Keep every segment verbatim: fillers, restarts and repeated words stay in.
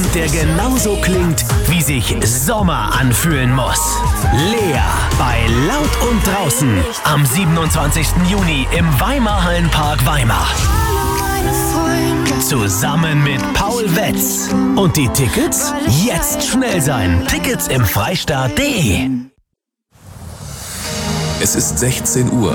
der genauso klingt, wie sich Sommer anfühlen muss. Lea bei Laut und Draußen am siebenundzwanzigsten Juni im Weimarhallenpark Weimar. Zusammen mit Paul Wetz. Und die Tickets? Jetzt schnell sein. Tickets im Freistaat punkt de. Es ist sechzehn Uhr.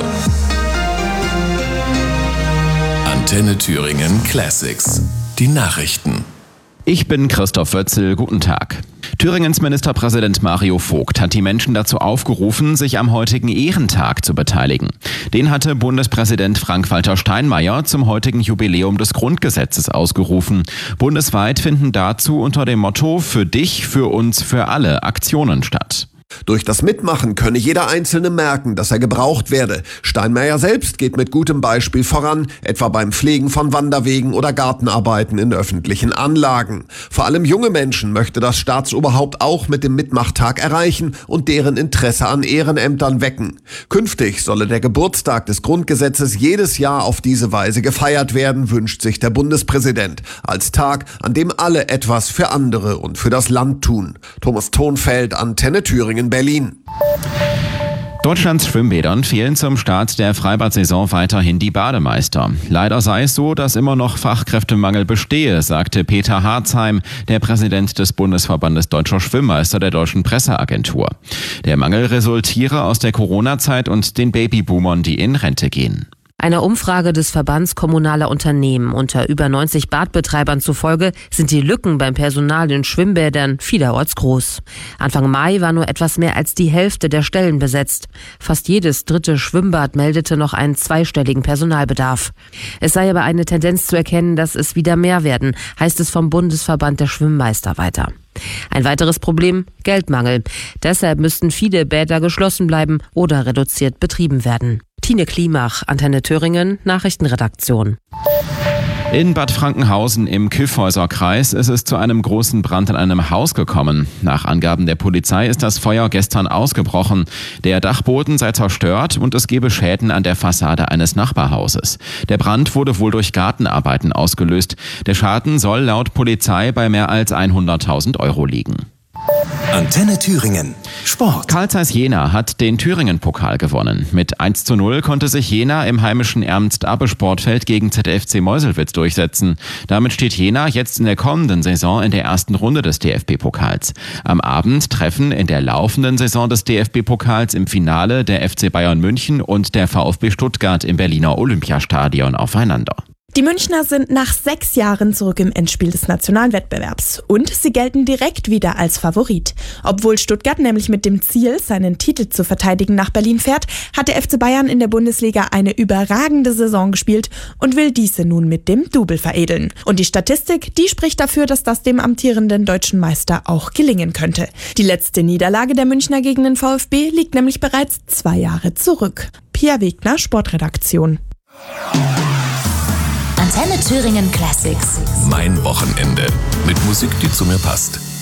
Antenne Thüringen Classics. Die Nachrichten. Ich bin Christoph Wötzel, guten Tag. Thüringens Ministerpräsident Mario Vogt hat die Menschen dazu aufgerufen, sich am heutigen Ehrentag zu beteiligen. Den hatte Bundespräsident Frank-Walter Steinmeier zum heutigen Jubiläum des Grundgesetzes ausgerufen. Bundesweit finden dazu unter dem Motto „Für dich, für uns, für alle" Aktionen statt. Durch das Mitmachen könne jeder Einzelne merken, dass er gebraucht werde. Steinmeier selbst geht mit gutem Beispiel voran, etwa beim Pflegen von Wanderwegen oder Gartenarbeiten in öffentlichen Anlagen. Vor allem junge Menschen möchte das Staatsoberhaupt auch mit dem Mitmachtag erreichen und deren Interesse an Ehrenämtern wecken. Künftig solle der Geburtstag des Grundgesetzes jedes Jahr auf diese Weise gefeiert werden, wünscht sich der Bundespräsident. Als Tag, an dem alle etwas für andere und für das Land tun. Thomas Thonfeld, Antenne Thüringen, Berlin. Deutschlands Schwimmbädern fehlen zum Start der Freibad-Saison weiterhin die Bademeister. Leider sei es so, dass immer noch Fachkräftemangel bestehe, sagte Peter Harzheim, der Präsident des Bundesverbandes Deutscher Schwimmmeister der Deutschen Presseagentur. Der Mangel resultiere aus der Corona-Zeit und den Babyboomern, die in Rente gehen. Einer Umfrage des Verbands kommunaler Unternehmen unter über neunzig Badbetreibern zufolge sind die Lücken beim Personal in Schwimmbädern vielerorts groß. Anfang Mai war nur etwas mehr als die Hälfte der Stellen besetzt. Fast jedes dritte Schwimmbad meldete noch einen zweistelligen Personalbedarf. Es sei aber eine Tendenz zu erkennen, dass es wieder mehr werden, heißt es vom Bundesverband der Schwimmmeister weiter. Ein weiteres Problem: Geldmangel. Deshalb müssten viele Bäder geschlossen bleiben oder reduziert betrieben werden. Tine Klimach, Antenne Thüringen, Nachrichtenredaktion. In Bad Frankenhausen im Kyffhäuser-Kreis ist es zu einem großen Brand in einem Haus gekommen. Nach Angaben der Polizei ist das Feuer gestern ausgebrochen. Der Dachboden sei zerstört und es gebe Schäden an der Fassade eines Nachbarhauses. Der Brand wurde wohl durch Gartenarbeiten ausgelöst. Der Schaden soll laut Polizei bei mehr als hunderttausend Euro liegen. Antenne Thüringen. Sport. Carl Zeiss Jena hat den Thüringen-Pokal gewonnen. Mit eins zu null konnte sich Jena im heimischen Ernst-Abbe-Sportfeld gegen Z F C Meuselwitz durchsetzen. Damit steht Jena jetzt in der kommenden Saison in der ersten Runde des D F B-Pokals. Am Abend treffen in der laufenden Saison des D F B-Pokals im Finale der F C Bayern München und der VfB Stuttgart im Berliner Olympiastadion aufeinander. Die Münchner sind nach sechs Jahren zurück im Endspiel des nationalen Wettbewerbs und sie gelten direkt wieder als Favorit. Obwohl Stuttgart nämlich mit dem Ziel, seinen Titel zu verteidigen, nach Berlin fährt, hat der F C Bayern in der Bundesliga eine überragende Saison gespielt und will diese nun mit dem Double veredeln. Und die Statistik, die spricht dafür, dass das dem amtierenden deutschen Meister auch gelingen könnte. Die letzte Niederlage der Münchner gegen den VfB liegt nämlich bereits zwei Jahre zurück. Pia Wegner, Sportredaktion. Antenne Thüringen Classics. Mein Wochenende. Mit Musik, die zu mir passt.